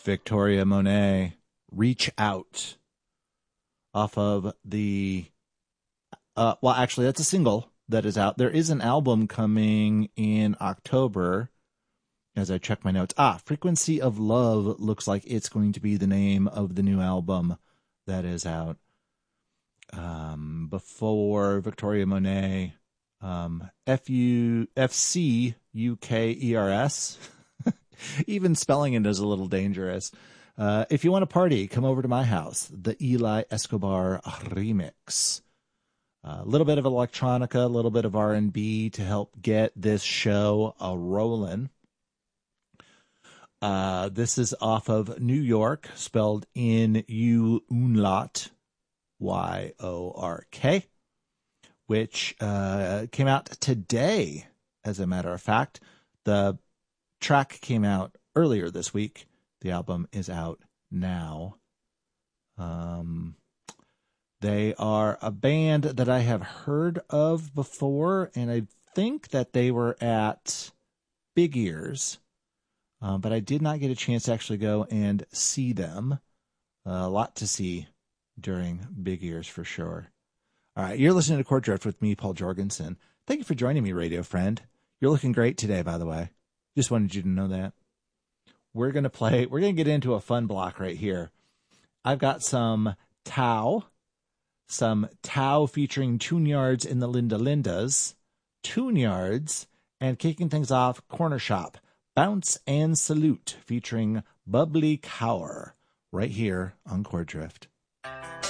Victoria Monet, Reach Out, off of the, well, actually, that's a single that is out. There is an album coming in October, as I check my notes. Frequency of Love looks like it's going to be the name of the new album that is out. Before Victoria Monet, FCUKERS. Even spelling it is a little dangerous. If you want to party, come over to my house. The Eli Escobar remix. A little bit of electronica, a little bit of R&B to help get this show rolling. This is off of New York, spelled N-U-Umlaut, Y-O-R-K, which came out today, as a matter of fact. The track came out earlier this week. The album is out now. They are a band that I have heard of before, and I think that they were at Big Ears, but I did not get a chance to actually go and see them. A lot to see during Big Ears for sure. All right, you're listening to Chord Drift with me, Paul Jorgensen. Thank you for joining me, radio friend. You're looking great today, by the way. Just wanted you to know that. We're going to get into a fun block right here. I've got some Tao featuring Tune Yards in the Linda Lindas, Tune Yards, and kicking things off, Corner Shop, Bounce and Salute featuring Bubbly Cower, right here on Chord Drift.